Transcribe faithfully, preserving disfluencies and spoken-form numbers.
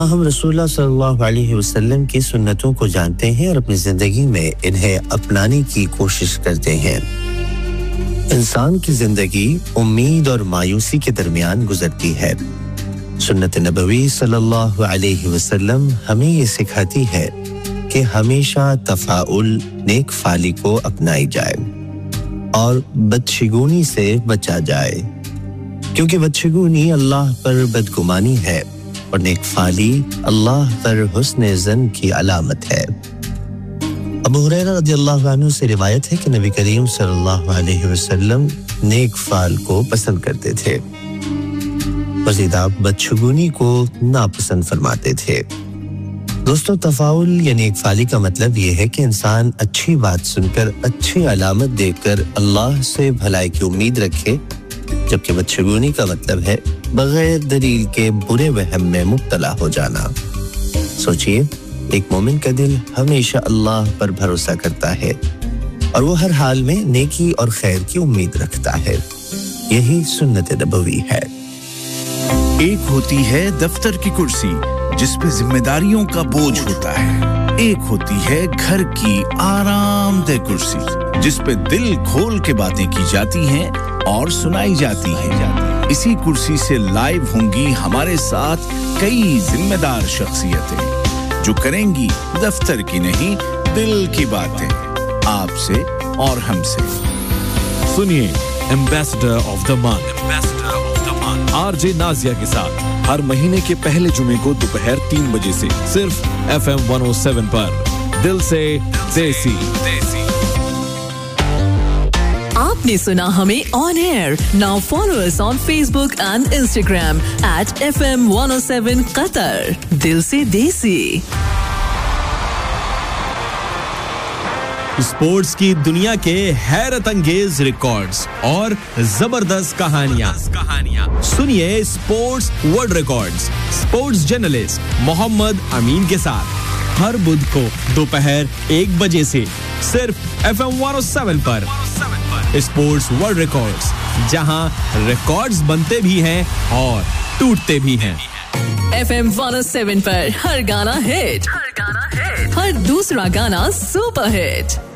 हम रसूलुल्लाह सल्लल्लाहु अलैहि वसल्लम की सुन्नतों को जानते हैं और अपनी जिंदगी में इन्हें अपनाने की कोशिश करते हैं। इंसान की जिंदगी उम्मीद और मायूसी के दरमियान गुजरती है। सुन्नत नबवी सल्लल्लाहु अलैहि वसल्लम हमें ये सिखाती है कि हमेशा तफाउल, नेक फाली को अपनाई जाए और बदशगुनी से बचा जाए, क्योंकि बदशगुनी अल्लाह पर बदगुमानी है और नेक फाली अल्लाह पर हुस्न ज़न की अलामत है। अबू हुरैरा रज़ियल्लाहु अन्हु से रिवायत है कि नबी करीम सल्लल्लाहु अलैहि वसल्लम नेक फाल को पसंद करते थे, मज़ीद आप बदशगुनी को नापसंद फरमाते थे। दोस्तों, तफाउल या नेक फाली का मतलब यह है कि इंसान अच्छी बात सुनकर, अच्छी अलामत देखकर अल्लाह से भलाई की उम्मीद रखे, जबकि बदशगुनी का मतलब है बगैर दलील के बुरे वहम में मुब्तला हो जाना। सोचिए, एक मोमिन का दिल हमेशा अल्लाह पर भरोसा करता है और वो हर हाल में नेकी और खैर की उम्मीद रखता है। यही सुन्नत नबवी है। एक होती है दफ्तर की कुर्सी जिस पे जिम्मेदारियों का बोझ होता है, एक होती है घर की आरामदेह कुर्सी जिस पे दिल खोल के बातें की जाती हैं और सुनाई जाती हैं। इसी कुर्सी से लाइव होंगी हमारे साथ कई जिम्मेदार शख्सियतें जो करेंगी दफ्तर की नहीं दिल की बातें, आपसे और हमसे। सुनिए ambassador of the month, ambassador of the month RJ Nazia के साथ हर महीने के पहले जुमे को दोपहर तीन बजे से सिर्फ एफएम वन ओ सेवन पर। दिल से देसी। आपने सुना हमें on air. Now follow us on Facebook and Instagram at F M one O seven Qatar. दिल से देसी। स्पोर्ट्स की दुनिया के हैरत अंगेज रिकॉर्ड्स और जबरदस्त कहानियां कहानियां सुनिए sports world records sports journalist Mohammad अमीन के साथ हर बुध को दोपहर एक बजे से सिर्फ F M one O seven पर। स्पोर्ट्स वर्ल्ड रिकॉर्ड्स, जहां रिकॉर्ड्स बनते भी हैं और टूटते भी हैं। F M one O seven पर हर गाना हिट, हर गाना हिट, हर दूसरा गाना सुपर हिट।